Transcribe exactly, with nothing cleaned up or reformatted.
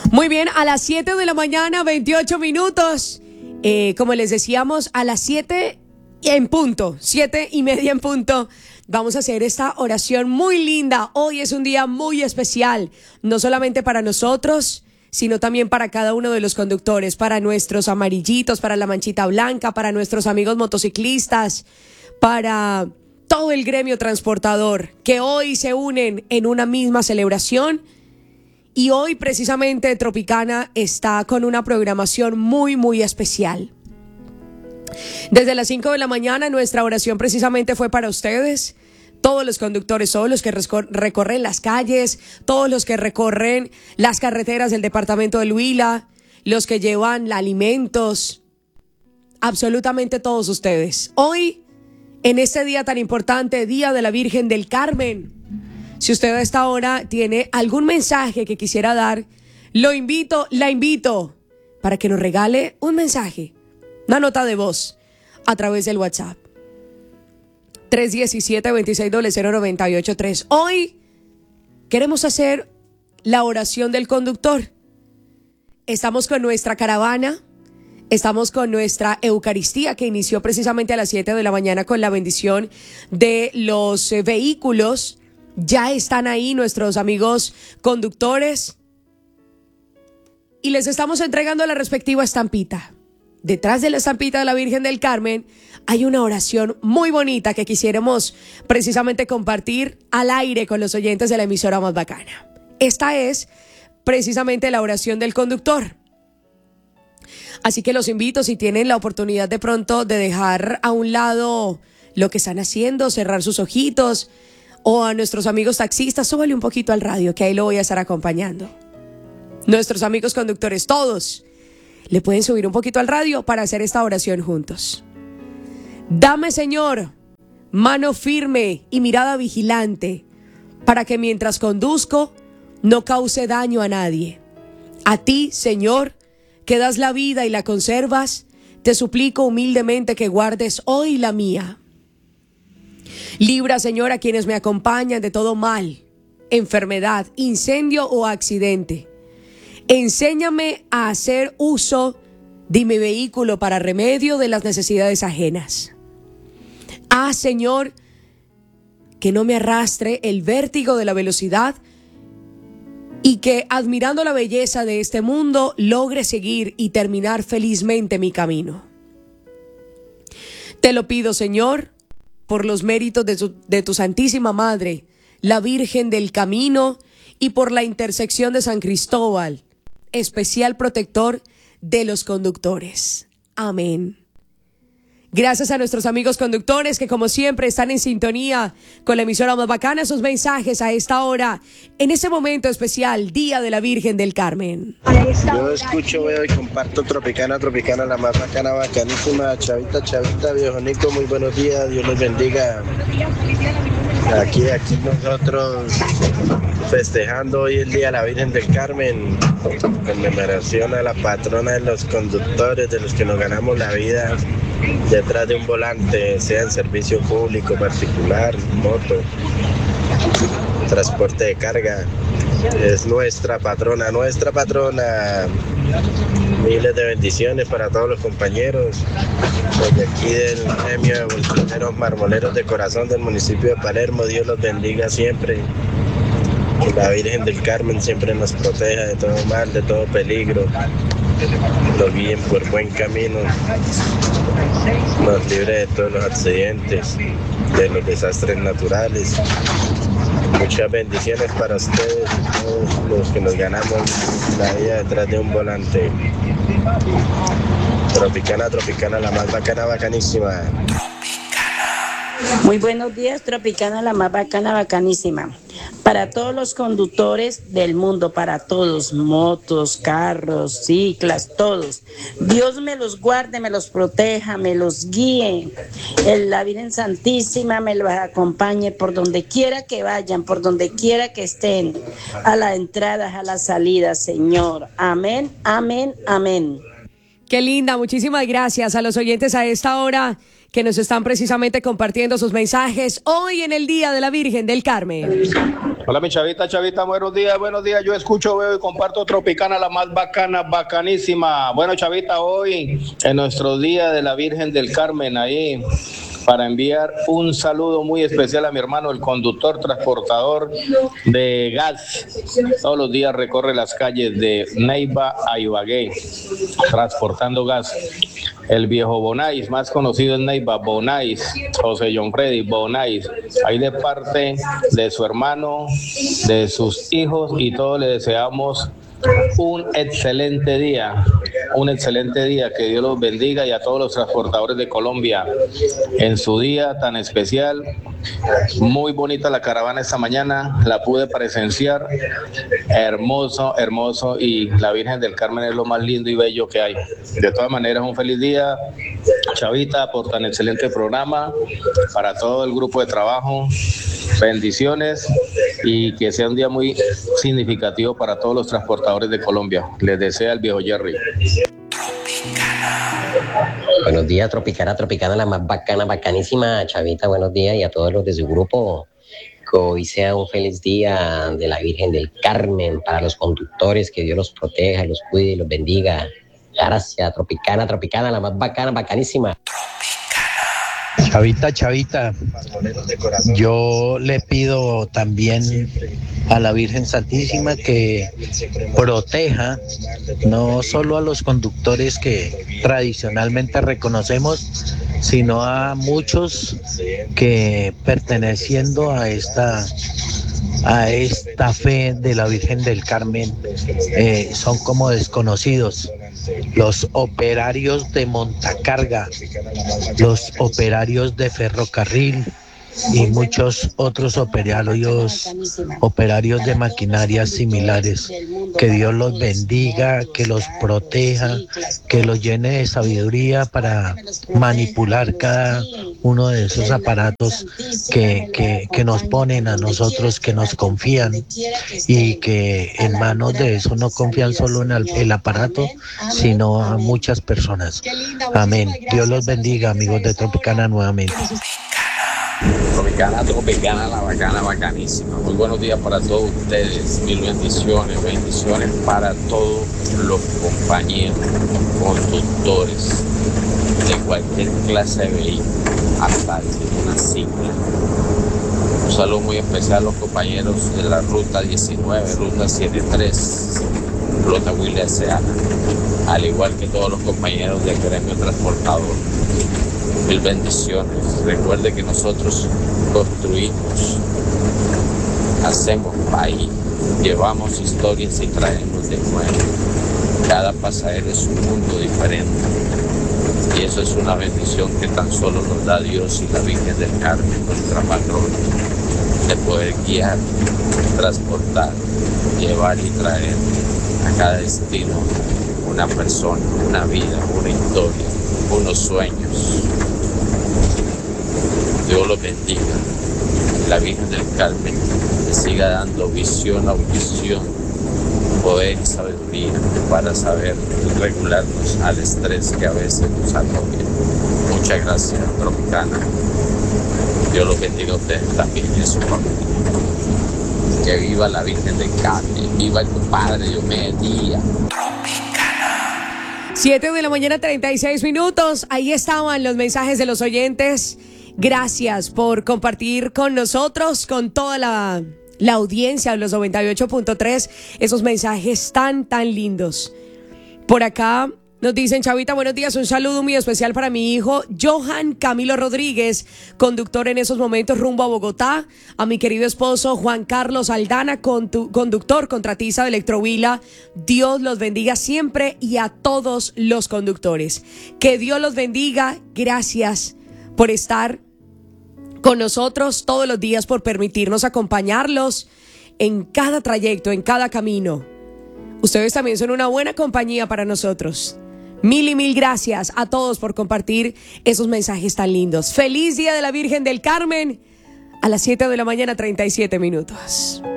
Muy bien, a las siete de la mañana, veintiocho minutos. Eh, como les decíamos, a las siete en punto, siete y media en punto, vamos a hacer esta oración muy linda. Hoy es un día muy especial, no solamente para nosotros, sino también para cada uno de los conductores, para nuestros amarillitos, para la manchita blanca, para nuestros amigos motociclistas, para todo el gremio transportador, que hoy se unen en una misma celebración. Y hoy precisamente Tropicana está con una programación muy, muy especial. Desde las cinco de la mañana nuestra oración precisamente fue para ustedes, todos los conductores, todos los que recorren las calles, todos los que recorren las carreteras del departamento del Huila, los que llevan alimentos, absolutamente todos ustedes. Hoy, en este día tan importante, Día de la Virgen del Carmen, si usted a esta hora tiene algún mensaje que quisiera dar, lo invito, la invito para que nos regale un mensaje, una nota de voz a través del WhatsApp. tres uno siete, dos seis cero cero nueve ocho tres. Hoy queremos hacer la oración del conductor. Estamos con nuestra caravana, estamos con nuestra Eucaristía que inició precisamente a las siete de la mañana con la bendición de los eh, vehículos. Ya están ahí nuestros amigos conductores y les estamos entregando la respectiva estampita. Detrás de la estampita de la Virgen del Carmen hay una oración muy bonita que quisiéramos precisamente compartir al aire con los oyentes de la emisora más bacana. Esta es precisamente la oración del conductor. Así que los invito, si tienen la oportunidad de pronto de dejar a un lado lo que están haciendo, cerrar sus ojitos, o a nuestros amigos taxistas, súbale un poquito al radio, que ahí lo voy a estar acompañando. Nuestros amigos conductores, todos, le pueden subir un poquito al radio para hacer esta oración juntos. Dame, Señor, mano firme y mirada vigilante, para que mientras conduzco no cause daño a nadie. A ti, Señor, que das la vida y la conservas, te suplico humildemente que guardes hoy la mía. Libra, Señor, a quienes me acompañan de todo mal, enfermedad, incendio o accidente. Enséñame a hacer uso de mi vehículo para remedio de las necesidades ajenas. Haz, Señor, que no me arrastre el vértigo de la velocidad y que, admirando la belleza de este mundo, logre seguir y terminar felizmente mi camino. Te lo pido, Señor, por los méritos de tu, de tu Santísima Madre, la Virgen del Camino, y por la intersección de San Cristóbal, especial protector de los conductores. Amén. Gracias a nuestros amigos conductores que como siempre están en sintonía con la emisora más bacana, sus mensajes a esta hora, en este momento especial, Día de la Virgen del Carmen. Yo escucho, veo y comparto Tropicana, Tropicana, la más bacana, bacanísima. Chavita, Chavita, viejo Nico, muy buenos días, Dios les bendiga. Aquí, aquí nosotros festejando hoy el Día de la Virgen del Carmen, conmemoración a la patrona de los conductores, de los que nos ganamos la vida detrás de un volante, sea en servicio público, particular, moto, transporte de carga. Es nuestra patrona, nuestra patrona. Miles de bendiciones para todos los compañeros. Desde aquí del gremio de bolsoneros marmoleros de corazón del municipio de Palermo, Dios los bendiga siempre. Que la Virgen del Carmen siempre nos proteja de todo mal, de todo peligro. Nos guíen por buen camino. Nos libre de todos los accidentes, de los desastres naturales. Muchas bendiciones para ustedes y todos los que nos ganamos la vida detrás de un volante. Tropicana, Tropicana, la más bacana, bacanísima. Muy buenos días, Tropicana, la más bacana, bacanísima. Para todos los conductores del mundo, para todos, motos, carros, ciclas, todos. Dios me los guarde, me los proteja, me los guíe. La Virgen Santísima me los acompañe por donde quiera que vayan, por donde quiera que estén, a la entrada, a la salida, Señor. Amén, amén, amén. Qué linda, muchísimas gracias a los oyentes a esta hora que nos están precisamente compartiendo sus mensajes hoy en el Día de la Virgen del Carmen. Hola mi chavita, chavita, buenos días, buenos días. Yo escucho, veo y comparto Tropicana, la más bacana, bacanísima. Bueno, chavita, hoy en nuestro Día de la Virgen del Carmen, ahí para enviar un saludo muy especial a mi hermano, el conductor transportador de gas. Todos los días recorre las calles de Neiva a Ibagué, transportando gas. El viejo Bonais, más conocido en Neiva, Bonais, José John Freddy Bonais, ahí de parte de su hermano, de sus hijos, y todos le deseamos un excelente día, un excelente día, que Dios los bendiga, y a todos los transportadores de Colombia en su día tan especial. Muy bonita la caravana esta mañana, la pude presenciar, hermoso, hermoso, y la Virgen del Carmen es lo más lindo y bello que hay. De todas maneras, un feliz día, chavita, por tan excelente programa, para todo el grupo de trabajo. Bendiciones, y que sea un día muy significativo para todos los transportadores de Colombia. Les desea el viejo Jerry. Buenos días, Tropicana, Tropicana, la más bacana, bacanísima, chavita, buenos días, y a todos los de su grupo, que hoy sea un feliz día de la Virgen del Carmen, para los conductores, que Dios los proteja, los cuide y los bendiga. Gracias, Tropicana, Tropicana, la más bacana, bacanísima. Chavita, chavita, yo le pido también a la Virgen Santísima que proteja no solo a los conductores que tradicionalmente reconocemos, sino a muchos que, perteneciendo a esta a esta fe de la Virgen del Carmen, eh, son como desconocidos. Los operarios de montacarga, los operarios de ferrocarril y muchos otros operarios, operarios de maquinarias similares. Que Dios los bendiga, que los proteja, que los llene de sabiduría para manipular cada uno de esos aparatos que, que, que nos ponen a nosotros, que nos confían, y que en manos de eso no confían solo en el, el aparato, sino a muchas personas. Amén. Dios los bendiga, amigos de Tropicana, nuevamente. Tropicana, Tropicana, la bacana, bacanísima. Muy buenos días para todos ustedes. Mil bendiciones, bendiciones para todos los compañeros, conductores de cualquier clase de vehículo, hasta de una sigla. Un saludo muy especial a los compañeros de la ruta diecinueve, ruta setenta y tres, ruta William Seana, al igual que todos los compañeros del gremio transportador. Mil bendiciones. Recuerde que nosotros construimos, hacemos país, llevamos historias y traemos de nuevo. Cada pasajero es un mundo diferente, y eso es una bendición que tan solo nos da Dios y la Virgen del Carmen, nuestra patrona, de poder guiar, transportar, llevar y traer a cada destino una persona, una vida, una historia, unos sueños. Dios los bendiga. La Virgen del Carmen le siga dando visión a visión, poder y sabiduría para saber regularnos al estrés que a veces nos agobia. Muchas gracias, Tropicana. Dios los bendiga a ustedes también y a su familia. Que viva la Virgen del Carmen, viva el compadre Diomedes Díaz. siete de la mañana, treinta y seis minutos. Ahí estaban los mensajes de los oyentes. Gracias por compartir con nosotros, con toda la, la audiencia de los noventa y ocho punto tres, esos mensajes tan, tan lindos. Por acá nos dicen: Chavita, buenos días, un saludo muy especial para mi hijo Johan Camilo Rodríguez, conductor en esos momentos rumbo a Bogotá, a mi querido esposo Juan Carlos Aldana, condu- conductor contratista de Electrovila. Dios los bendiga siempre, y a todos los conductores. Que Dios los bendiga. Gracias por estar con nosotros todos los días, por permitirnos acompañarlos en cada trayecto, en cada camino. Ustedes también son una buena compañía para nosotros. Mil y mil gracias a todos por compartir esos mensajes tan lindos. Feliz Día de la Virgen del Carmen. A las siete de la mañana, treinta y siete minutos.